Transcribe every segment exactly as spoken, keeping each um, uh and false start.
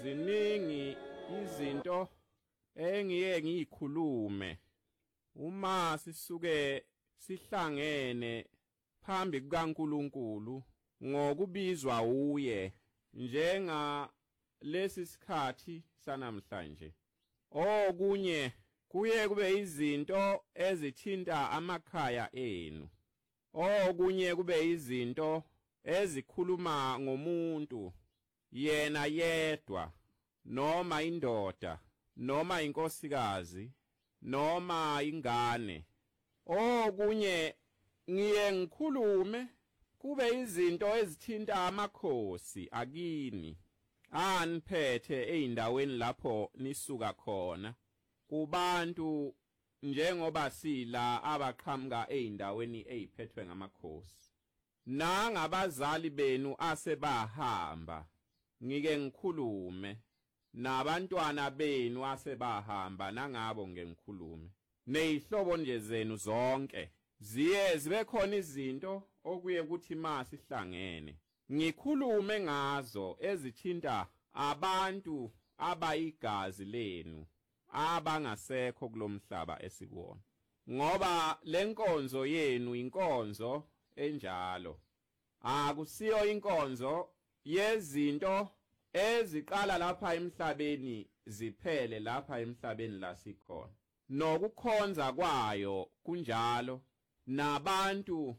ziningi izinto engiye ngikhulume uma sisuke sihlangene phambi kukaNkulunkulu ngokubizwa uye njenga lesi sikhathi sanamhlanje. Okunye kuye kube izinto ezithinta amakhaya enu. Okunye kube izinto ezikhuluma ngomuntu yena yedwa noma indoda noma inkosikazi noma ingane. Okunye ngiye ngikhulume kube izinto ezithinta amakhosi akini aniphethe eindaweni lapho nisuka khona kubantu njengoba sila abaqhamuka eindaweni eziphethwe ngamakhosi nangabazali benu asebahamba. Ngike ngikhulume nabantwana benu asebahamba nangabo ngeke ngikhulume nezihlobo nje zenu zonke ziye zibe khona izinto okuye ukuthi masihlangene ngikhulume ngazo ezithinta abantu abayigazi lenu abangasekho kulomhlaba esikuwona, ngoba lenkonzo yenu inkonzo enjalo. Akusiyo inkonzo yezinto eziqala lapha emhlabeni ziphele lapha emhlabeni la sikhona, nokukhonza kwayo kunjalo nabantu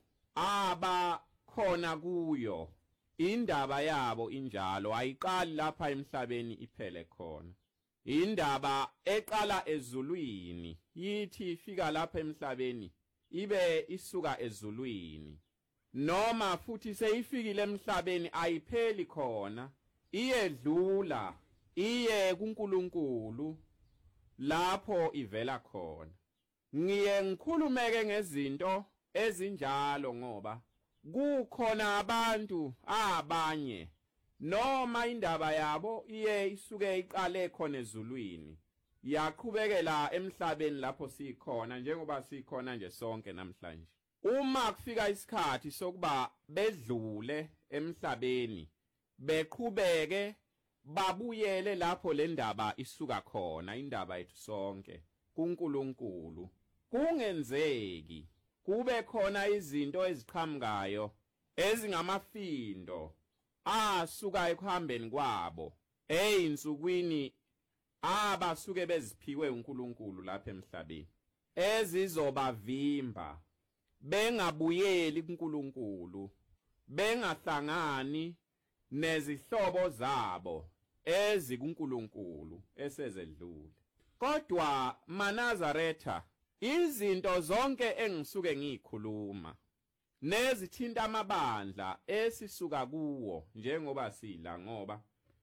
abakhona kuyo indaba yabo injalo ayiqali lapha emhlabeni iphele khona. Indaba eqala ezulwini yithi ifika lapha emhlabeni ibe isuka ezulwini, noma futhi seyifikile emhlabeni ayipheli khona, iyedlula iye kuNkulunkulu lapho ivela khona. Ngiye ngikhulumeke ngezinto ezinjalo ngoba kukhona abantu abanye noma indaba yabo iye isuke iqale khona ezulwini yaqhubekela emhlabeni lapho sikhona njengoba sikhona nje sonke namhlanje. Uma kufika isikhathi sokuba bedlule emhlabeni beqhubeke babuyele lapho le ndaba isuka khona, indaba yethu sonke kuNkulunkulu, kungenzeki kube khona izinto eziqhamukayo ezingamafindo asuka ekuhambeni kwabo eyinsukwini abasuke beziphiwe uNkulunkulu lapha emhlabeni ezizobavimba bengabuyeli kuNkulunkulu, bengahlangani nezihlobo zabo ezikuNkulunkulu esezedlule. Kodwa maNazaretha, izinto zonke engisuke ngikhuluma nezithinta amabandla esisuka kuwo njengoba sila, ngoba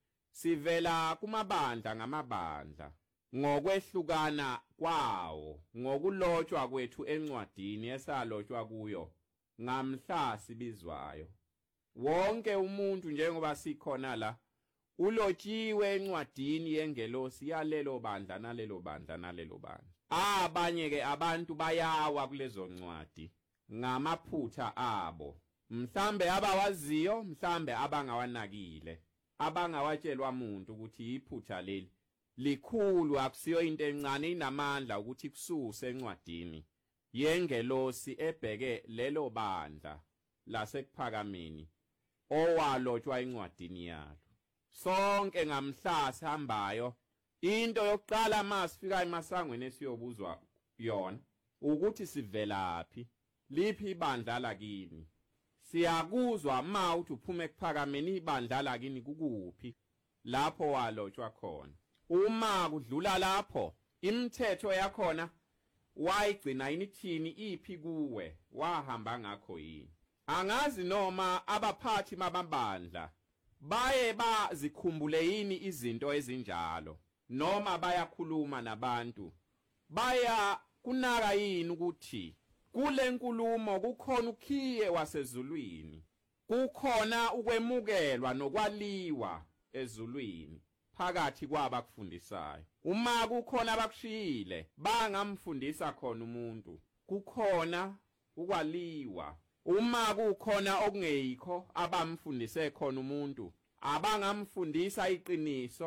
sivela kumabandla ngamabandla ngokwehlukana kwawo ngokulotshwa kwethu encwadini esalotshwa kuyo ngamhla sibizwayo. Wonke umuntu njengoba sikhona la ulotshiwe encwadini yengelosi yalelo bandla nalelo bandla nalelo bandla. Abanye ke abantu bayawa kulezo ncwadi ngamaphutha abo, mhlambe abawaziyo mhlambe abangawanakile, abangawatshelwa umuntu ukuthi iphutha leli likhulu akusiyo into encane inamandla ukuthi kususe encwadini yengelosi ebheke lelo bandla lasekuphakameni owalotshwa encwadini yalo. Sonke ngamhla sihambayo into yokuqala masifika emasangweni esiyobuzwa yona ukuthi sivelaphi, liphi ibandla lakini. Siyakuzwa ma uthi uphume ekuphakameni ibandla lakini kukuphi lapho walotshwa khona. Uma kudlula lapho imithetho yakhona wayigcina inithini iphi kuwe, wahamba ngakho yini. Angazi noma abaphathi mabambandla baye bazikhumbule yini izinto ezinjalo, noma bayakhuluma nabantu baya kunaka yini ukuthi kule nkulumo kukhona ukhiye wasezulwini, kukhona ukwemukelwa nokwaliwa ezulwini phakathi kwabakufundisayo. Uma kukhona abakushiyile bangamfundisa khona umuntu, kukhona ukwaliwa. Uma kukhona okungeyikho abamfundise khona umuntu, abangamfundisa iqiniso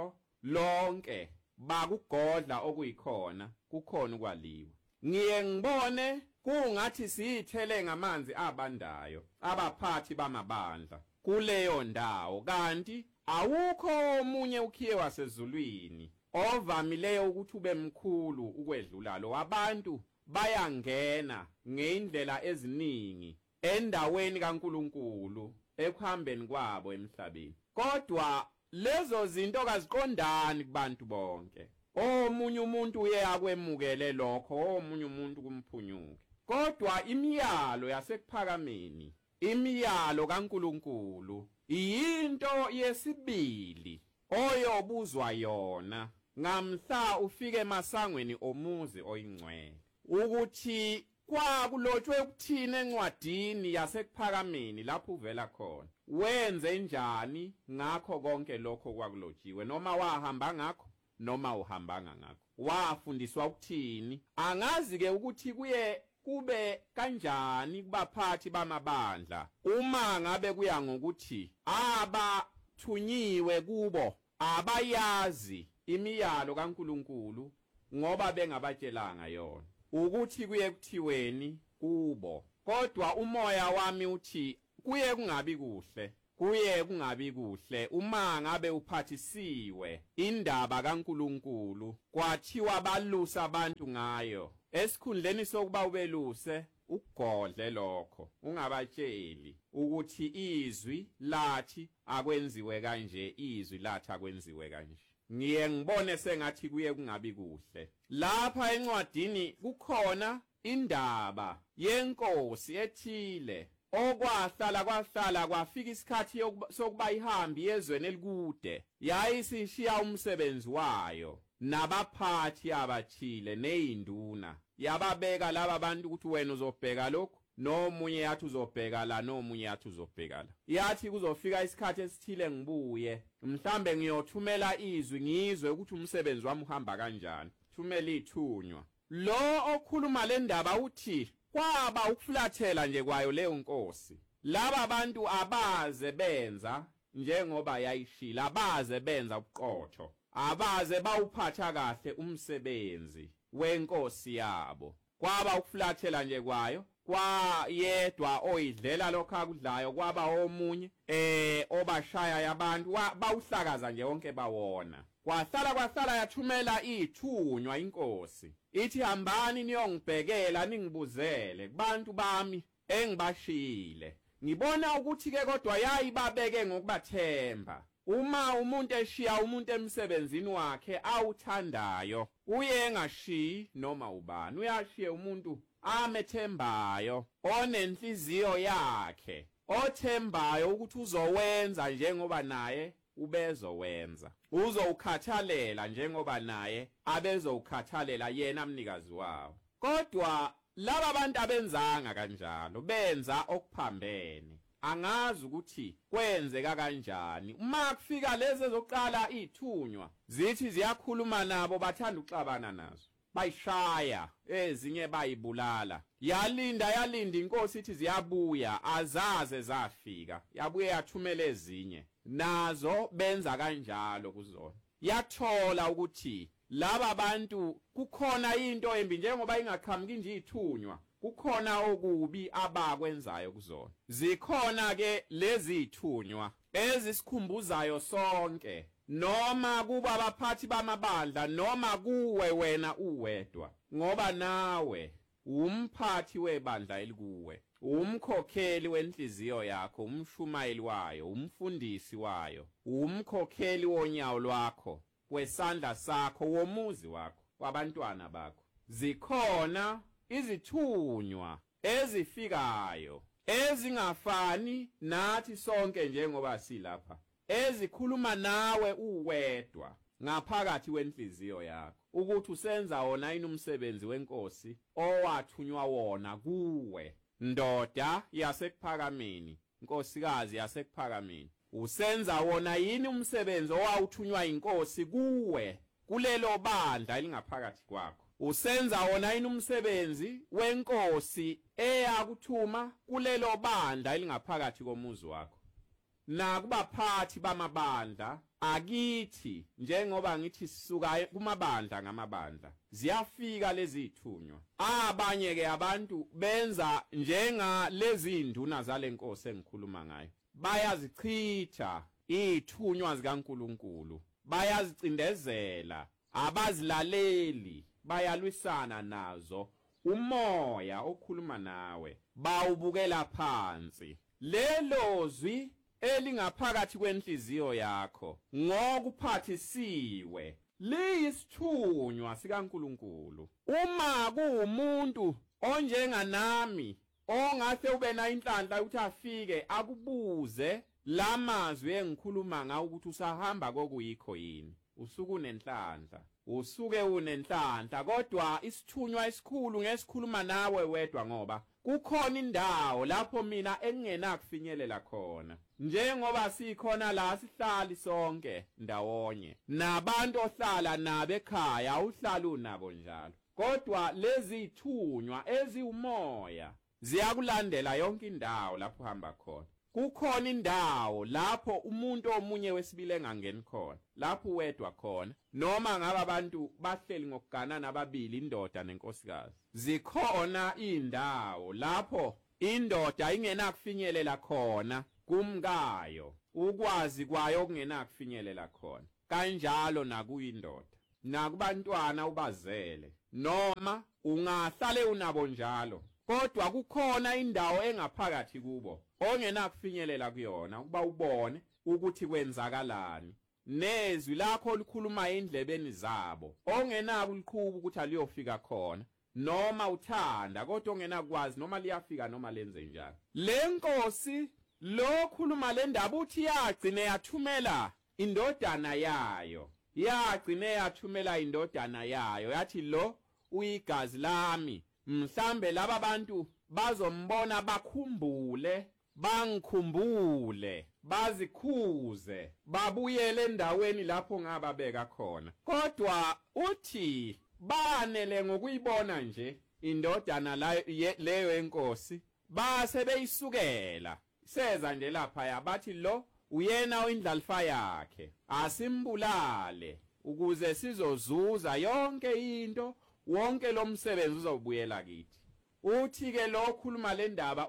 lonke bakugodla okuyikhona kukhona ukwaliwa. Ngiye ngibone kungathi siyithele ngamanzi abandayo abaphathi bamabandla kuleyo ndawo, kanti awukho omunye ukhiye wasezulwini ovamileyo ukuthi ube mkhulu ukwedlula lo. Abantu bayangena ngeindlela eziningi endaweni kaNkulunkulu ekuhambeni kwabo emhlabeni, kodwa lezo zinto kaziqondani kubantu bonke. Omunye umuntu uye akwemukele lokho, omunye umuntu kumphunyuke. Kodwa imiyalo yasekuphakameni, imiyalo kaNkulunkulu iyinto yesibili oyobuzwa yona ngamhla ufike emasangweni omuzi oyingcwele, ukuthi kwakulotshwe ukuthini encwadini yasekuphakameni lapho uvela khona, wenze njani ngakho konke lokho kwakulotshiwe, noma wahamba ngakho noma uhambanga ngakho, wafundiswa ukuthini. Angazi ke ukuthi kuye kube kanjani kubaphathi bamabandla uma ngabe kuya ngokuthi abathunyiwe kubo abayazi imiyalo kaNkulunkulu ngoba bengabatshelanga yona, ukuthi kuye kuthiweni kubo. Kodwa umoya wami uthi kuye kungabi kuhle, kuye kungabi kuhle uma ngabe uphathisiwe indaba kaNkulunkulu kwathiwa balusa abantu ngayo. Esikhundleni sokuba ubeluse, ugodle lokho, ungabatsheli ukuthi izwi lathi akwenziwe kanje, izwi lathi akwenziwe kanje. Ngiye ngibone sengathi kuye kungabi kuhle. Lapha encwadini kukhona indaba yenkosi ethile okwahlala kwahlala kwafika isikhathi sokuba ihambi ezweni elikude, yayisishiya umsebenzi wayo nabaphathi abathile neinduna, yababeka laba bantu ukuthi wena uzobheka lokho, nomunye yathi uzobheka la, nomunye yathi uzobheka la. Yathi kuzofika isikhathi esithile ngibuye, mhlambe ngiyothumela izwi ngizwe ukuthi umsebenzi wami uhamba kanjani, thumela ithunywa. Lo okhuluma le ndaba uthi kwaba ukuflathela nje kwayo leyo nkosi, laba bantu abaze benza njengoba yayishila, abaze benza ubuqotho, abaze bawuphatha kahle umsebenzi wenkosi yabo. Kwaba ukuflathela nje kwayo, kwayedwa oyidlela lokho akudlayo, kwaba omunye eh obashaya yabantu, bawuhlakaza nje wonke bawona. Kwahlala kwahlala yathumela ithunywa inkosi, ithi hambani niyongibhekela ningibuzele kubantu bami engibashile. Ngibona ukuthi ke kodwa yayibabeke ngokubathemba. Uma umuntu eshiya umuntu emsebenzini wakhe awuthandayo, uye engashiyi noma ubani, uyashiya umuntu amethembayo, onenhliziyo yakhe, othembayo ukuthi uzowenza njengoba naye ubezowenza, uzowukhathalela njengoba naye abezowukhathalela yena mnikazi wawo. Kodwa laba bantu abenzanga kanjalo, benza okuphambene. Angazi ukuthi kwenzeka kanjani. Uma kufika lezi ezoqala ithunywa, zithi ziyakhuluma nabo, bathanda uxabana nazo, bayishaya, ezinye bayibulala. Yalinda yalinda inkosi ithi ziyabuya, azaze zafika, yabuye yathumela ezinye, nazo benza kanjalo kuzona. Yathola ukuthi laba bantu kukhona into embi, njengoba ingaqhamuki nje ithunywa, kukhona okubi abakwenzayo kuzona. Zikhona ke lezi ithunywa ezisikhumbuzayo sonke, noma kuba abaphathi bamabandla noma kuwe wena uwedwa, ngoba nawe umphathi webandla elikuwe, umkhokheli wenhliziyo yakho, umshumayeli wayo, umfundisi wayo, umkhokheli wonyawo lwakho, wesandla sakho, womuzi wakho, wabantwana bakho. Zikhona izithunywa ezifikayo ezingafani nathi sonke njengoba silapha, ezikhuluma nawe uwedwa ngaphakathi wenhliziyo yakho, ukuthi usenza wona yini umsebenzi wenkosi owathunywa wona kuwe, ndoda yasekuphakameni, nkosikazi yasekuphakameni. Usenza wona yini umsebenzi owawuthunywa inkosi kuwe, kulelo bandla elingaphakathi kwakho. Usenza wona yini umsebenzi wenkosi eyakuthuma kulelo bandla elingaphakathi komuzi wakho. Nakubaphathi bamabandla akithi njengoba ngithi sisuka kumabandla ngamabandla ziyafika lezi ithunywa abanye ke abantu benza njenga lezi induna zalenkosi engikhuluma ngayo bayazichitha ithunywa zikaNkuluNkulu bayazicindezela abazilaleli bayalwisana nazo umoya okhuluma nawe bawubukela phansi lelo zwi elingaphakathi kwenhliziyo yakho ngokuphathisiwe liyisithunywa sikaNkuluNkulu uma kuumuntu onjenga nami ongahle ube na inhlanhla ukuthi afike akubuze lamazwi engikhuluma ngawo ukuthi usahamba kokuyikho yini usuku nenhlanhla usuke unenhlanhla kodwa isithunywa esikhulu ngesikhuluma nawe wedwa ngoba kukhona indawo lapho mina engingena kufinyelela khona njengoba sikhona la sihlali sonke ndawonye nabantu ohlala nabe ekhaya uhlala unabo njalo kodwa lezi ithunywa eziumoya ziyakulandela yonke indawo lapho uhamba khona kukhona indawo lapho umuntu omunye wesibili engangeni khona lapho wedwa khona noma ngaba abantu bahleli ngokugana nababili indoda nenkosikazi zikhona indawo lapho indoda ingena kufinyelela khona kumkayo ukwazi kwayo okungena kufinyelela khona kanjalo nakuyindoda nakubantwana ubazele noma ungahlale unabo njalo kodwa kukhona indawo engaphakathi kubo ongena kufinyelela kuyona ukuba ubone ukuthi kwenzakalani nezwi lakho olukhuluma indlebeni zabo ongena kuliqhubu ukuthi aliyofika khona noma uthanda kodwa ongena kwazi noma liyafika noma lenze njalo lenkosi lokhuluma le ndaba uthi yagcine yathumela indodana yayo yagcine yathumela indodana yayo yathi lo uyigazi lami mhlambe laba bantu bazombona bakhumbule bangikhumbule bazikhuze babuyele endaweni lapho ngababeka khona kodwa uthi banele ngokuyibona nje indodana leyo enkosi base beyisukela seza nje lapha yabathi lo uyena indlalifa yakhe asimbulale ukuze sizozuza yonke into wonke lo msebenzi uzobuyela kithi uthi ke lo khuluma le ndaba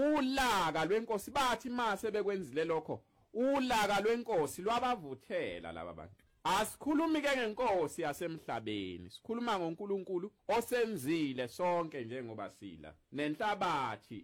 ulaka lwenkosi bathi mase bekwenzile lokho ulaka lwenkosi lwabavuthela laba bantu asikhulumi ke ngenkosi yasemhlabeni sikhuluma ngoNkulunkulu osenzile sonke njengoba sila nenhlabathi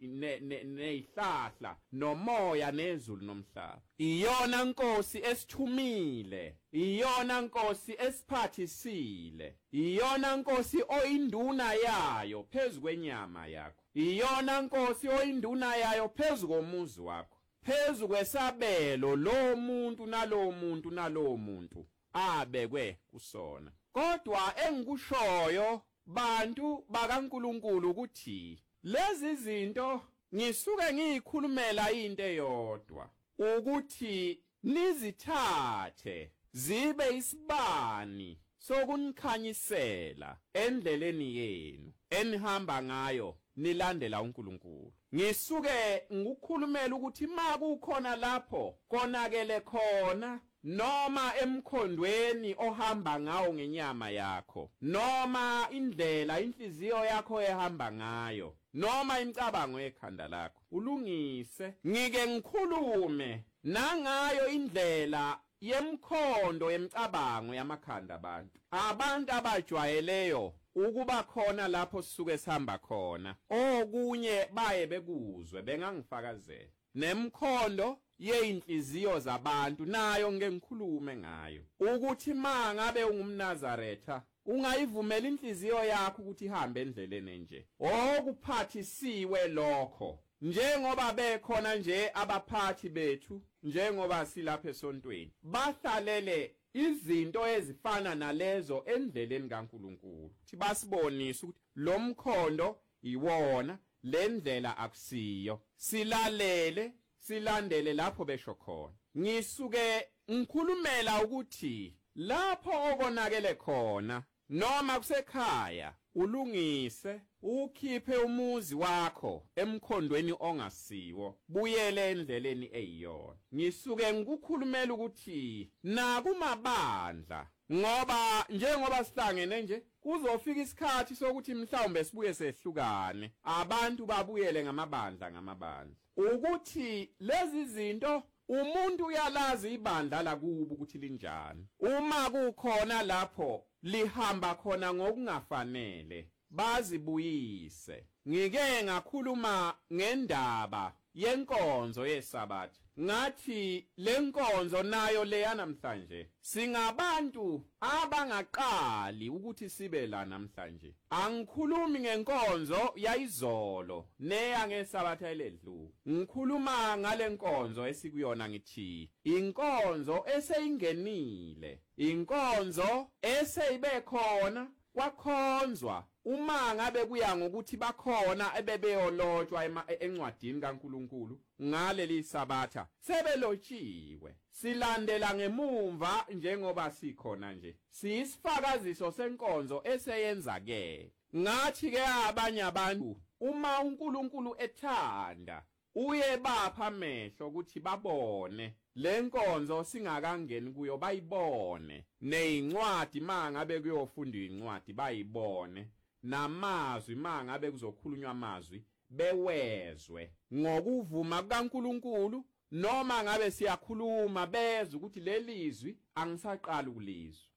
nezihlahla nomoya nezulu nomhlaba iyona nkosi esithumile iyona nkosi esiphathisile iyona nkosi oyinduna yayo phezulu kwenyama yakho iyona nkosi oyinduna yayo phezulu komuzi wakho phezulu kwesabelo lo muntu nalo muntu nalo muntu abekwe kusona kodwa engikushoyo bantu bakaNkuluNkulu ukuthi lezi zinto ngisuke ngiyikhulumela into eyodwa ukuthi nizithathe zibe isibani sokunikhanyisela endleleni yenu enihamba ngayo nilandela uNkulunkulu ngisuke ngikukhulumela ukuthi makukhona lapho konakele khona noma emkhondweni ohamba ngawo ngenyama yakho noma indlela inhliziyo yakho ehamba ngayo noma imicabango ekhanda lakho ulungise ngike ngikhulume nangayo indlela yemkhondo yemicabango yamakhanda abantu abantu abajwayeleyo ukuba khona lapho sisuke sihamba khona okunye baye bekuzwe bengangifakazela nemkhondo yeinhliziyo zabantu nayo ngeke ngikhulume ngayo ukuthi mangabe ungumNazaretha ungayivumela inhliziyo yakho ukuthi ihambe endleleni nje okuphathisiwe lokho njengoba bekhona nje abaphathi bethu njengoba silapha esontweni bahlalele izinto ezifana nalezo endleleni kaNkuluNkuluthi basibonise ukuthi lo mkhondo iwona lendlela akusiyo silalele silandele lapho besho khona ngisuke ngikhulumela ukuthi lapho okonakele khona noma kusekhaya ulungise ukhiphe umuzi wakho emkhondweni ongasiwo buyele endleleni eyiyona. Ngisuke ngikukhulumela ukuthi nakumabandla ngoba njengoba sihlangene nje kuzofika isikhathi sokuthi mhlawumbe sibuye sehlukane abantu babuyele ngamabandla ngamabandla ukuthi lezi zinto umuntu uyalazi ibandla lakubo ukuthi linjani. Uma kukhona lapho lihamba khona ngokungafanele bazibuyise. Ngike ngakhuluma ngendaba yenkonzo yeSabatha ngathi lenkonzo nayo leya namhlanje singabantu abangaqali ukuthi sibe la namhlanje. Angikhulumi ngenkonzo yayizolo neya ngeSabatha eledlule, ngikhuluma ngalenkonzo esikuyona ngithi inkonzo eseyingenile, inkonzo eseyibe khona kwakhonzwa. Uma ngabe kuya ngokuthi bakhona ebebeyolotshwa encwadini kaNkuluNkulu ngaleli Sabatha sebelotshiwe, silandela ngemumva njengoba sikhona nje siyisifakaziso senkonzo eseyenzakele. Ngathi ke abanye abantu uma uNkulunkulu ethanda uye bapha amehlo ukuthi babone lenkonzo singakangeni kuyo, bayibone nezincwadi mangabe kuyofundwa incwadi bayibone, namazwi mangabe kuzokhulunywa amazwi bewezwe ngokuvuma kukaNkuluNkulu, noma ngabe siyakhuluma bezwe ukuthi lelizwi angisaqala ukulizwa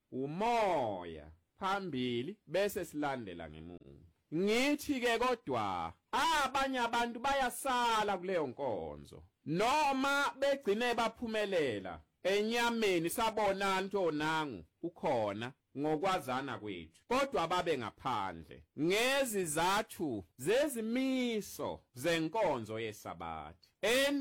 umoya phambili bese silandela ngemuva. Ngithi ke kodwa abanye abantu bayasala kuleyo nkonzo noma begcine baphumelela enyameni sabona nto nangu ukhona ngokwazana kwethu, kodwa babe ngaphandle ngezizathu zezimiso zenkonzo yeSabatha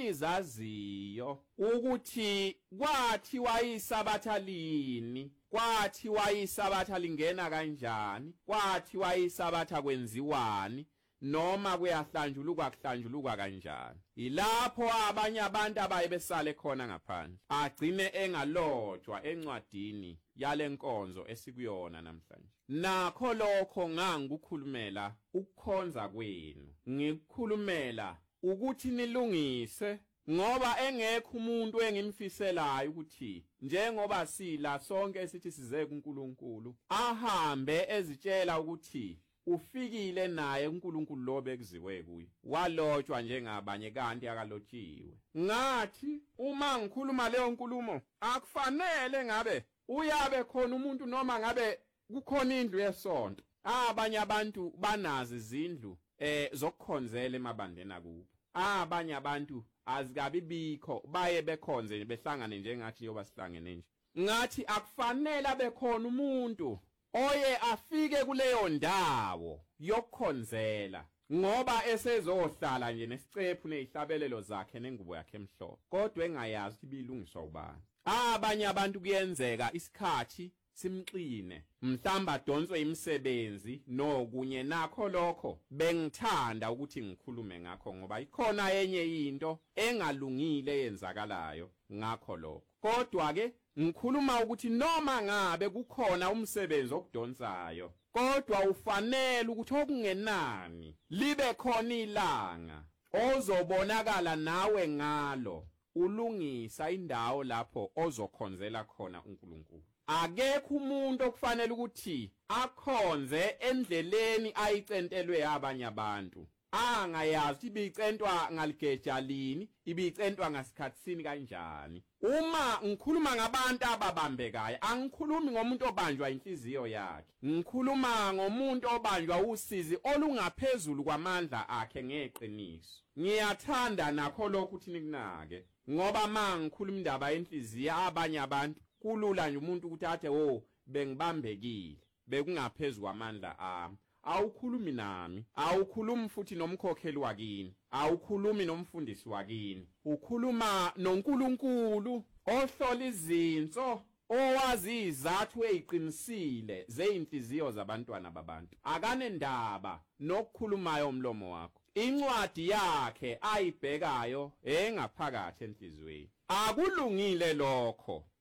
enizaziyo ukuthi kwathiwa iSabatha lini, kwathiwa iSabatha lingena kanjani, kwathiwa iSabatha kwenziwani, noma kuyahlanjulukwa kuhlanjulukwa kanjani. Ilapho abanye abantu abayebesale khona ngaphandle agcine engalotshwa encwadini yalenkonzo esikuyona namhlanje. Nakho lokho ngangikukhulumela ukukhonza kwenu, ngikukhulumela ukuthi nilungise, ngoba engekho umuntu engimfiselayo ukuthi njengoba sila sonke sithi size kuNkulunkulu ahambe ezitshela ukuthi ufikile naye uNkulunkulu lo bekuziwe kuye, walotshwa njengabanye kanti akalotshiwe. Ngathi uma ngikhuluma leyo nkulumo akufanele ngabe uyabe khona umuntu noma ngabe kukhona indlu yesonto. Abanye abantu banazi izindlu eh zokukhonzela emabandeni akubo, abanye abantu azikabi bikho baye bekhonze behlangane njengathi yoba sihlangene nje. Ngathi akufanele bekhona umuntu oye afike kuleyo ndawo yokukhonzela ngoba esezohlala nje nesicephu nezihlabelelo zakhe nengubo yakhe emhlophe, kodwa engayazi ukuthi bilungiswa ubani. Abanye abantu kuyenzeka isikhathi simxine, mhlamba adonswe imisebenzi nokunye nakho lokho bengithanda ukuthi ngikhulume ngakho ngoba ikhona enye into engalungile eyenzakalayo ngakho lokho. Kodwa ke ngikhuluma ukuthi noma ngabe kukhona umsebenzi okudonsayo, kodwa ufanele ukuthi okungenani libe khona ilanga ozobonakala nawe ngalo ulungisa indawo lapho ozokhonzela khona uNkulunkulu. Akekho umuntu okufanele ukuthi akhonze endleleni ayicentelwe abanye abantu angayazi ibicentwa ngaligeja lini, ibicentwa ngasikhatsini kanjani. Uma ngikhuluma ngabantu ababambekayo, angikhulumi ngomuntu obanjwa inhliziyo yakhe, ngikhuluma ngomuntu obanjwa usizi olungaphezulu kwamandla akhe ngeqiniso. Ngiyathanda nakho lokho ukuthi nikunake, ngoba mangikhuluma indaba yenhliziyo abanye abantu kulula nje umuntu ukuthi athe wo bengibambekile bekungaphezulu kwamandla ami. Awukhulumi nami, awukhulumi futhi nomkhokheli wakini, awukhulumi nomfundisi wakini, ukhuluma noNkulunkulu ohlola izinso, owazi izathu eziqinisile zeinhliziyo zabantwana babantu. Akane ndaba nokukhulumayo umlomo wakho, incwadi yakhe ayibhekayo engaphakathi enhlizweni. Akulungile lokho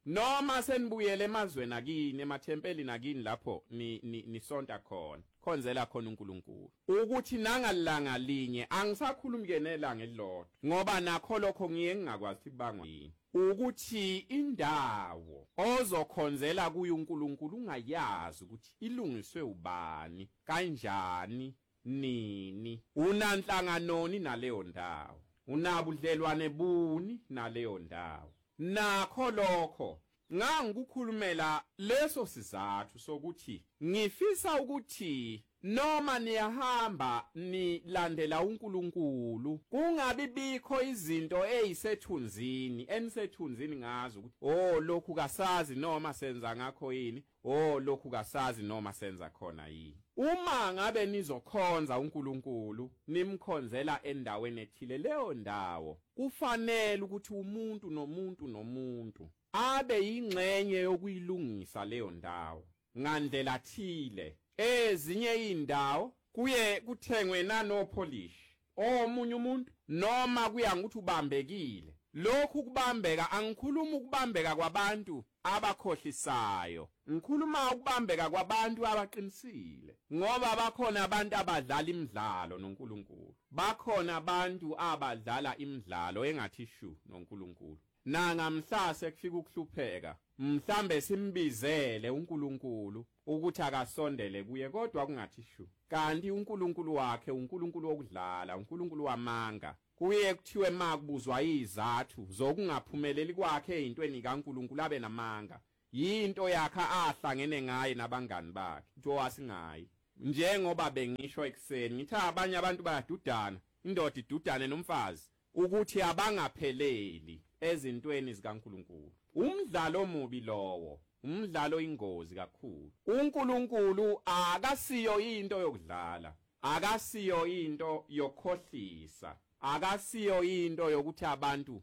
noma senibuyele emazweni akini emathempeli nakini lapho ni nisonta khona khonzela khona uNkulunkulu ukuthi nangalanga linye angisakhulumi ke nelanga elilodwa ngoba nakho lokho ngiye ngingakwazi ukubangwa yini ukuthi indawo ozokhonzela kuyo uNkulunkulu ungayazi ukuthi ilungiswe ubani kanjani nini unanhlanganoni naleyo ndawo unabudlelwane buni naleyo ndawo nakho lokho ngangikukhulumela leso sizathu sokuthi ngifisa ukuthi noma niyahamba nilandela uNkulunkulu kungabi bikho izinto ezisethunzini enisethunzini ngazo ukuthi oh lokhu kasazi noma senza ngakho yini oh lokhu kasazi noma senza khona yini uma ngabe nizokhonza uNkulunkulu nimkhonzela endaweni ethile leyo ndawo kufanele ukuthi umuntu nomuntu nomuntu abe yingxenye yokuyilungisa leyo ndawo ngandlela thile ezinye indawo kuye kuthengwe nano polish omunye umuntu noma kuya ngokuthi ubambekile lokhu kubambeka angikhuluma ukubambeka kwabantu abakhohlisayo ngikhuluma ukubambeka kwabantu abaqinisile ngoba bakhona abantu abadlala imidlalo noNkulunkulu bakhona abantu abadlala imidlalo engathi shu noNkulunkulu nanga mhlase kufika ukuhlupheka mhlambe simbizele uNkulunkulu ukuthi akasondele kuye kodwa kungathi shu kanti uNkulunkulu wakhe uNkulunkulu wokudlala uNkulunkulu wamanga kuye kuthiwe makubuzwa izathu zokungaphumeleli kwakhe ezintweni kaNkulunkulu abe namanga yinto yakhe ahlangene ngaye nabangani bakhe nto wasingayi njengoba bengisho ekseni ngithi abanye abantu bayadudana indoda idudane nomfazi ukuthi abangapheleli ezintweni zikaNkulunkulu umdlalo omubi lowo umdlalo ingozi kakhulu uNkulunkulu akasiyo into yokudlala akasiyo into yokhohlisa akasiyo into yokuthi abantu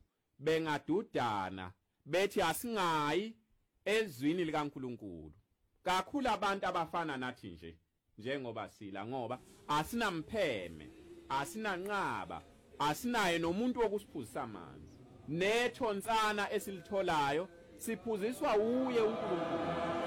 bengadudana bethi asingayi ezwini likaNkulunkulu kakhulu abantu abafana nathi nje njengoba sila ngoba asinampheme asinanqaba asinaye nomuntu wokusiphuzisa amanzi nethonsana esilitholayo siphuziswa uye uNkulunkulu